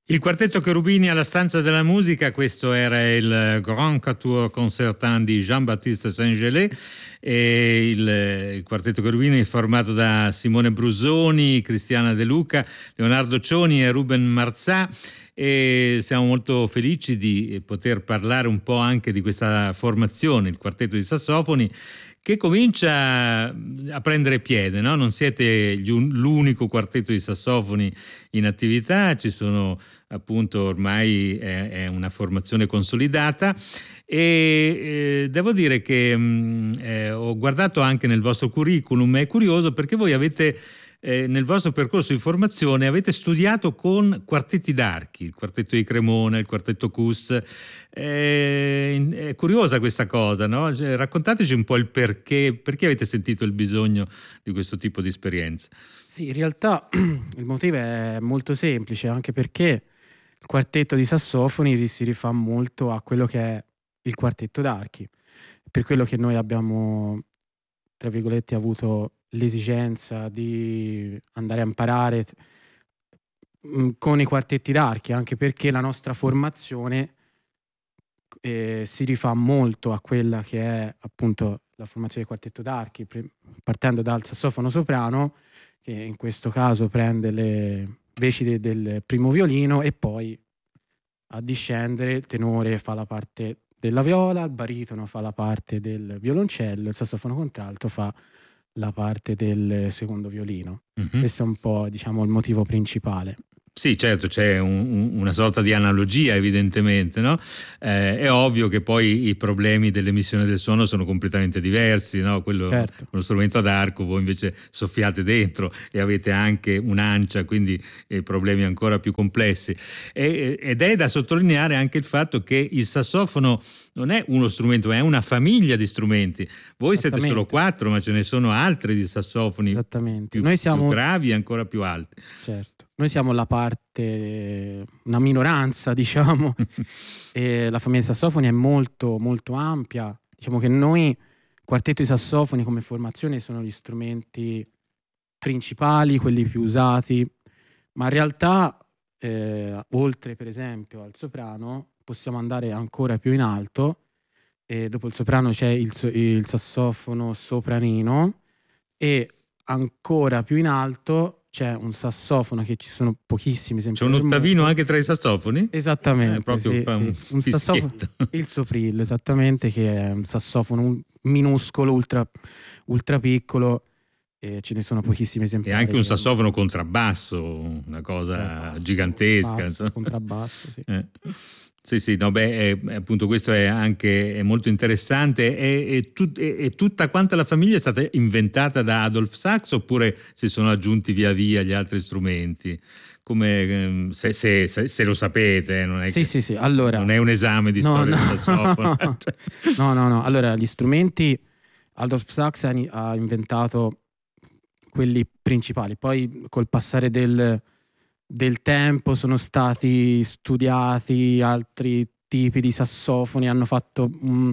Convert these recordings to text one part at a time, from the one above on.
Il quartetto Cherubini alla Stanza della Musica, questo era il Grand Quatuor Concertant di Jean-Baptiste Saint-Gelais, e il quartetto Cherubini è formato da Simone Brusoni, Cristiana De Luca, Leonardo Cioni e Ruben Marzà, e siamo molto felici di poter parlare un po' anche di questa formazione, il quartetto di sassofoni, che comincia a prendere piede, no? Non siete l'unico quartetto di sassofoni in attività, ci sono appunto ormai è una formazione consolidata e devo dire che ho guardato anche nel vostro curriculum, è curioso perché voi avete nel vostro percorso di formazione avete studiato con quartetti d'archi, il quartetto di Cremona, il quartetto Cus. È curiosa questa cosa, no? Cioè, raccontateci un po' il perché avete sentito il bisogno di questo tipo di esperienza. Sì, in realtà il motivo è molto semplice, anche perché il quartetto di sassofoni si rifà molto a quello che è il quartetto d'archi. Per quello che noi abbiamo, tra virgolette, avuto l'esigenza di andare a imparare con i quartetti d'archi, anche perché la nostra formazione si rifà molto a quella che è appunto la formazione del quartetto d'archi, partendo dal sassofono soprano, che in questo caso prende le veci del primo violino, e poi a discendere il tenore fa la parte della viola, il baritono fa la parte del violoncello, il sassofono contralto fa la parte del secondo violino. Mhm. Questo è un po', diciamo, il motivo principale. Sì, certo, c'è una sorta di analogia evidentemente, no? È ovvio che poi i problemi dell'emissione del suono sono completamente diversi, no? Quello, Certo. uno strumento ad arco, voi invece soffiate dentro e avete anche un'ancia, quindi problemi ancora più complessi. Ed è da sottolineare anche il fatto che il sassofono non è uno strumento, è una famiglia di strumenti. Voi siete solo 4, ma ce ne sono altri di sassofoni Esattamente. più, Noi più siamo, gravi e ancora più alti. certo, noi siamo la parte, una minoranza, diciamo, e la famiglia dei sassofoni è molto, molto ampia. Diciamo che noi, quartetto di sassofoni come formazione, sono gli strumenti principali, quelli più usati, ma in realtà, oltre per esempio al soprano, possiamo andare ancora più in alto, e dopo il soprano c'è il sassofono sopranino, e ancora più in alto c'è un sassofono che ci sono pochissimi C'è esemplari un al ottavino mondo. anche tra i sassofoni? Esattamente, Proprio sì, fa un sì. Un sassofono, fischietto. il soprillo, esattamente, che è un sassofono minuscolo, ultra piccolo, e ce ne sono pochissimi E anche esemplari un al sassofono mondo. contrabbasso, una cosa Basso, gigantesca. basso, Insomma. contrabbasso, sì. Sì, sì, no, beh, appunto questo è anche è molto interessante. E tutta quanta la famiglia è stata inventata da Adolf Sachs oppure si sono aggiunti via via gli altri strumenti? Come, se lo sapete, non è Sì, che sì, sì. Allora, non è un esame di no, storia no, del sassofono. no, no, no. Allora, gli strumenti Adolf Sachs ha inventato quelli principali, poi col passare del tempo sono stati studiati altri tipi di sassofoni, hanno fatto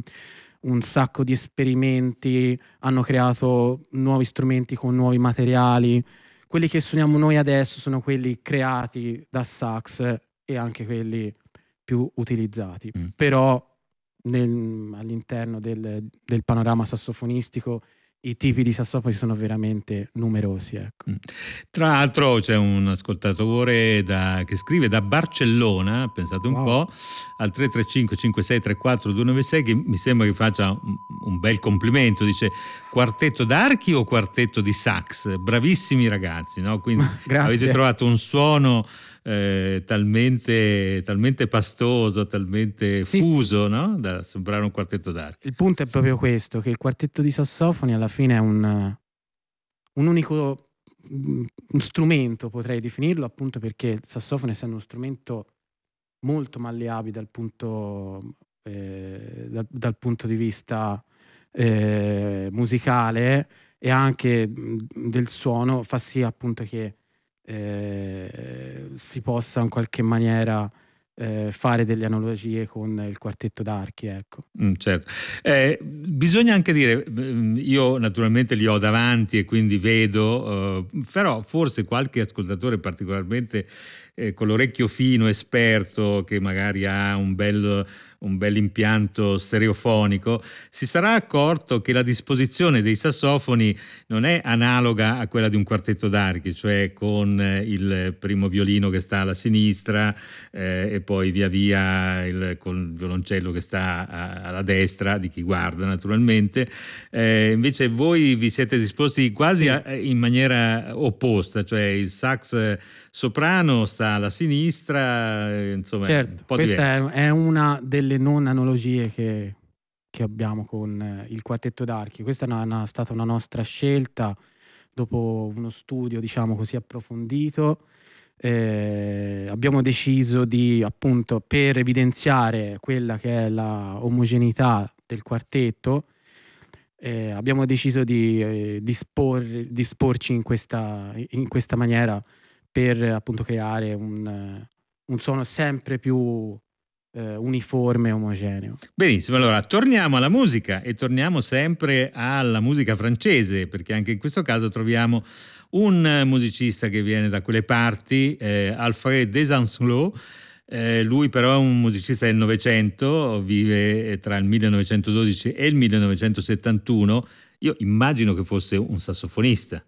un sacco di esperimenti, hanno creato nuovi strumenti con nuovi materiali. Quelli che suoniamo noi adesso sono quelli creati da Sachs e anche quelli più utilizzati. Mm. Però all'interno del panorama sassofonistico i tipi di sassofoni sono veramente numerosi, ecco. Tra l'altro c'è un ascoltatore che scrive da Barcellona, pensate un Wow. po', al 335 5634 296 che mi sembra che faccia un bel complimento, dice quartetto d'archi o quartetto di sax? Bravissimi ragazzi, no? Quindi avete Grazie. trovato un suono talmente pastoso, talmente Sì, sì. fuso, no? Da sembrare un quartetto d'archi. Il punto è proprio questo, che il quartetto di sassofoni alla fine è un unico un strumento, potrei definirlo, appunto perché il sassofono, essendo uno strumento molto malleabile dal punto di vista musicale e anche del suono, fa sì appunto che si possa in qualche maniera fare delle analogie con il quartetto d'archi, ecco. Certo. Bisogna anche dire, io naturalmente li ho davanti e quindi vedo, però forse qualche ascoltatore particolarmente con l'orecchio fino, esperto, che magari ha un bel impianto stereofonico, si sarà accorto che la disposizione dei sassofoni non è analoga a quella di un quartetto d'archi, cioè con il primo violino che sta alla sinistra e poi via via con il violoncello che sta alla destra di chi guarda naturalmente. Invece voi vi siete disposti quasi in maniera opposta, cioè il sax soprano sta alla sinistra, insomma è un Certo, po' questa diverso. è una delle non analogie che abbiamo con il quartetto d'archi. Questa è stata una nostra scelta dopo uno studio, diciamo così, approfondito. Abbiamo deciso di, appunto, per evidenziare quella che è la omogeneità del quartetto, abbiamo deciso di disporci in questa maniera per appunto creare un suono sempre più uniforme e omogeneo. Benissimo, allora torniamo alla musica e torniamo sempre alla musica francese, perché anche in questo caso troviamo un musicista che viene da quelle parti, Alfred Desancelot. Lui però è un musicista del Novecento, vive tra il 1912 e il 1971. Io immagino che fosse un sassofonista.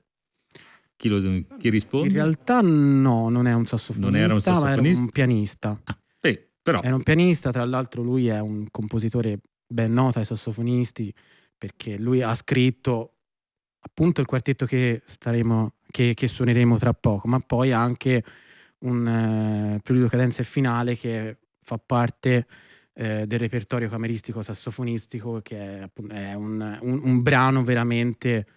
Chi In risponde? realtà no, non è un Non era un sassofonista, ma era un sassofonista? pianista. Però. Era un pianista, tra l'altro lui è un compositore ben noto ai sassofonisti, perché lui ha scritto appunto il quartetto che suoneremo tra poco, ma poi anche un preludio, cadenza e finale che fa parte del repertorio cameristico sassofonistico, che è un brano veramente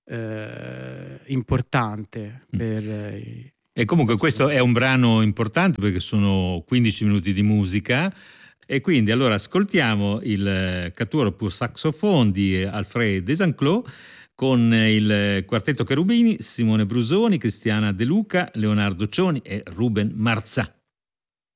importante per E comunque questo è un brano importante perché sono 15 minuti di musica, e quindi allora ascoltiamo il Quatuor pour saxophone di Alfred Desanclos con il quartetto Cherubini, Simone Brusoni, Cristiana De Luca, Leonardo Cioni e Ruben Marzà.